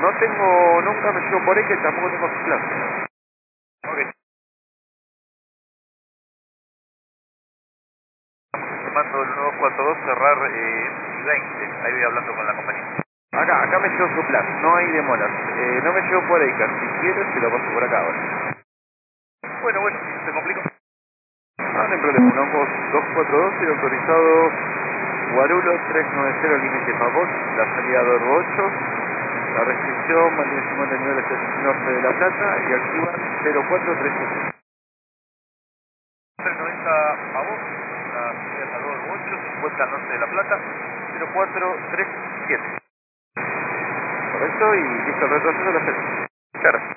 No tengo, nunca me llevo por ahí que tampoco tengo su plan. Ok. Mando el 242 cerrar y 20. Ahí voy hablando con la compañía. Acá me llevo su plan, no hay demoras. No me llevo por ahí, si quieres te lo paso por acá ahora. Bueno, se complicó. No hay problema, un 242 y autorizado Guarulo 390 límite Pavón, la salida de Orbo 8, la restricción mantiene 50 niveles del norte de La Plata y activan 0437. 390 Pavón, la salida Salvador 8, 50 norte de La Plata, 0437. Correcto, y listo, el retroceso lo hacemos. Claro.